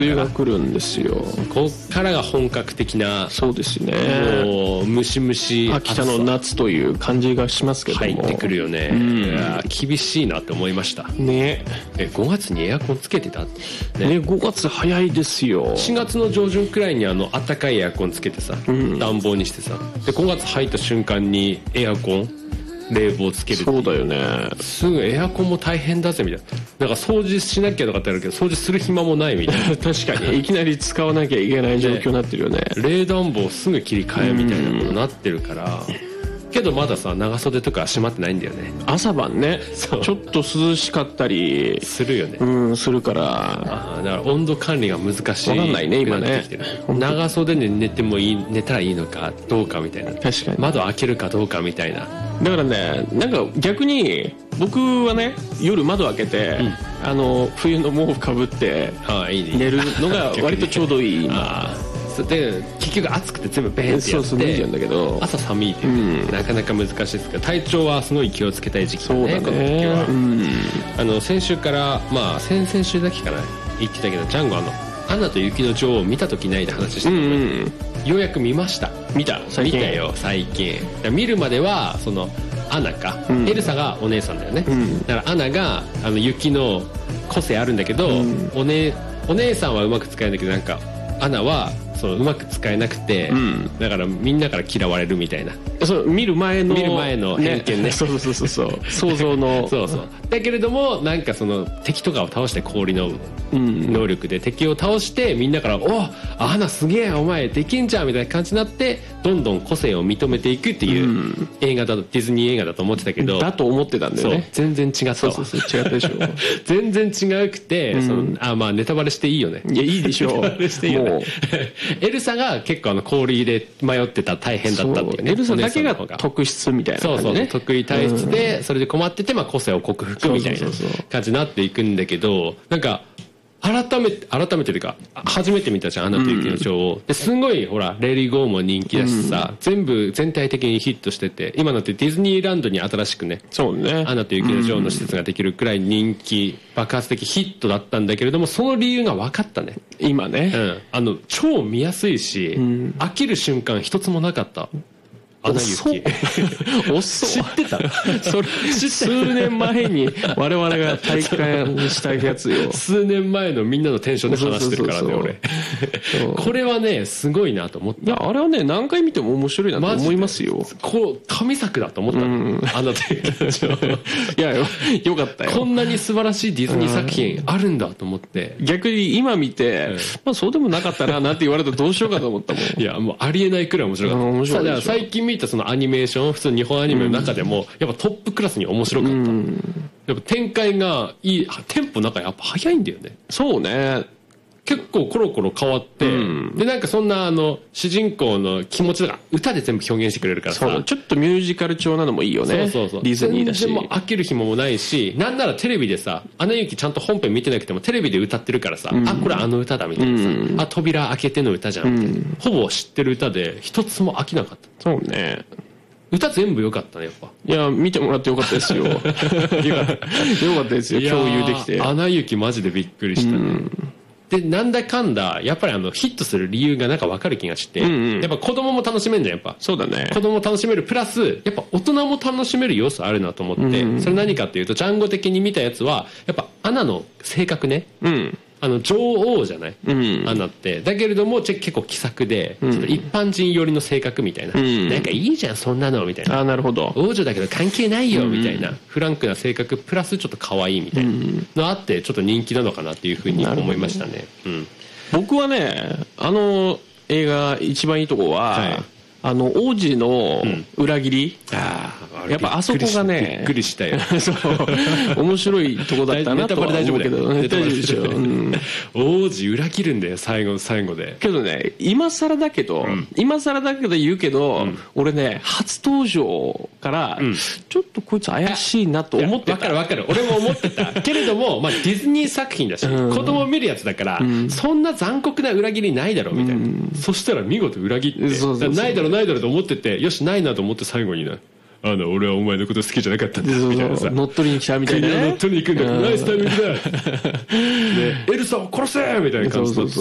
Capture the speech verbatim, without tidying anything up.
冬が来るんですよ。 こっからが本格的な、 そうですね、 もうムシムシ秋田の夏という感じがしますけども入ってくるよね、うん、いや厳しいなって思いましたね。 えごがつにエアコンつけてた、ねね、ごがつ早いですよ。 しがつの上旬くらいにあの暖かいエアコンつけてさ、うん、暖房にしてさ、でごがつ入った瞬間にエアコン冷房つける。 そうだよね。 すぐエアコンも大変だぜみたいな、なんか掃除しなきゃとかってあるけど掃除する暇もないみたいな確かにいきなり使わなきゃいけない状況になってるよね。 冷暖房すぐ切り替えみたいなことになってるから、けどまださ長袖とか閉まってないんだよね。 朝晩ねちょっと涼しかったりするよね。 うんするから、 あだから温度管理が難しい。 分かんないね今ね。 長袖で寝てもいい寝たらいいのかどうかみたいな。 確かに窓開けるかどうかみたいな。 だからねなんか逆に僕はね夜窓開けて、うん、あの冬の毛布かぶって寝るのが割とちょうどいい今。 で結局暑くて全部ベーンってやってそうそう脱いじゃうんだけど朝寒いって、うん、なかなか難しいですけど体調はすごい気をつけたい時期だね。 そうだねこの時は、 うん、 あの先週からまあ先々週だけかな言ってたけどジャンゴあのアナと雪の女王を見た時ないで話してたの、うんうん、ようやく見ました。 見た最近見たよ最近。見るまではそのアナか、うん、エルサがお姉さんだよね、うん、だからアナがあの雪の個性あるんだけど、うん、お, ね、お姉さんはうまく使えるんだけどなんかアナはそのうまく使えなくて、うん、だからみんなから嫌われるみたいな。 そう見る前の見る前の偏見ね、ねそうそうそうそう想像のそうそうだけれどもなんかその敵とかを倒して氷の能力で敵を倒してみんなから「おアナすげえお前できんじゃん」みたいな感じになってどんどん個性を認めていくっていう映画だとディズニー映画だと思ってたけどだと思ってたんだよね。 そう全然違ったわ。 そうそうそう違ったでしょ全然違うくて、うん、そのあまあネタバレしていいよね。 いやいいでしょネタバレしていいよねエルサが結構あの氷で迷ってた大変だったっていうね。 エルサだけが特質みたいな感じね。 そうそう得意体質でそれで困ってて、まあ、個性を克服みたいな感じになっていくんだけどなんか改めて改めてというか初めて見たじゃんアナと雪の女王、うん、ですんごいほらレディーゴーも人気だしさ、うん、全部全体的にヒットしてて今のってディズニーランドに新しくねそうねアナと雪の女王の施設ができるくらい人気爆発的ヒットだったんだけれどもその理由が分かったね今ね、 うん、あの超見やすいし、うん、飽きる瞬間一つもなかった。アナ雪遅っ知ってたそれ数年前に我々が体感したやつよ数年前のみんなのテンションで話してるからね俺これはねすごよと思った。 いやあれはね何回見ても面白いなと思いますよ。 こう神作だと思ったの、うん、アナと雪の女王いや よ, よかったよ。 こんなに素晴らしいディズニー作品あるんだと思って、 うん、逆に今見て、うんまあ、そうでもなかったななんて言われたらどうしようかと思ったもんいやもうありえないくらい面白かった、うん、面白いでしょ。最近見たそのアニメーション普通日本アニメの中でもやっぱトップクラスに面白かった、うん、やっぱ展開がいいテンポの中やっぱ早いんだよね。 そうね結構コロコロ変わって、うん、でなんかそんなあの主人公の気持ちとか歌で全部表現してくれるからさそうちょっとミュージカル調なのもいいよね。そうそうそうディズニーだし全然も飽きる暇もないしなんならテレビでさアナ雪ちゃんと本編見てなくてもテレビで歌ってるからさ、うん、あこれあの歌だみたいなさ、うん、あ扉開けての歌じゃんみたいな、うん、ほぼ知ってる歌で一つも飽きなかった。 そうね歌全部良かったねやっぱ。 いや見てもらってよかったですよよかったよかったですよ共有できて。 アナ雪マジでびっくりしたね、うんでなんだかんだやっぱりあのヒットする理由がなんか分かる気がして、うんうん、やっぱ子供も楽しめるんじゃんやっぱ。 そうだね子供も楽しめるプラスやっぱ大人も楽しめる要素あるなと思って、うんうん、それ何かっていうとジャンゴ的に見たやつはやっぱアナの性格ね、うんあの女王じゃない、うん、アナってだけれども結構気さくで、うん、ちょっと一般人寄りの性格みたいな、うん、なんかいいじゃんそんなのみたいなあなるほど王女だけど関係ないよみたいな、うん、フランクな性格プラスちょっと可愛いみたいなのあってちょっと人気なのかなっていうふうに思いましたね、うん、 僕はねあの映画一番いいとこは、はい、あの王子の裏切り、うん、あやっぱあそこがねびっくりしたよそう面白いとこだったなとは思うけどネタバレ大丈夫でしょ、うん、王子裏切るんだよ最後最後で。 けどね今更だけど、うん、今更だけど言うけど、うん、俺ね初登場から、うん、ちょっとこいつ怪しいなと思ってた。 分かる分かる俺も思ってたけれども、まあ、ディズニー作品だし、うん、子供見るやつだから、うん、そんな残酷な裏切りないだろみたいな、うん、そしたら見事裏切ってそうそうそうないだろないだろと思っててよしないなと思って最後にねあの俺はお前のこと好きじゃなかったんだみたいなさ、 乗っ取りに来たみたいな、ね、 乗っ取りに行くんだ、ナイスタイミングだでエルサを殺せみたいな感じで